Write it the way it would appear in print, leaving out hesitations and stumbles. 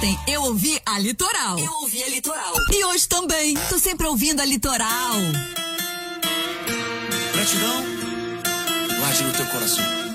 Ontem eu ouvi a Litoral. Eu ouvi a Litoral. E hoje também. Tô sempre ouvindo a Litoral. Gratidão, guarde no teu coração.